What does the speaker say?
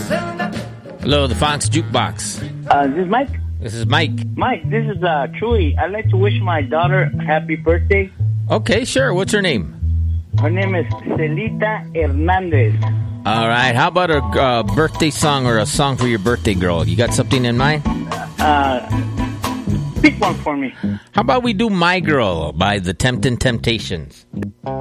Hello, the Fox Jukebox. This is Mike? This is Mike. Mike, this is Chewy. I'd like to wish my daughter happy birthday. Okay, sure. What's her name? Her name is Celita Hernandez. All right. How about a birthday song or a song for your birthday girl? You got something in mind? Pick one for me. How about we do My Girl by the Temptin' Temptations?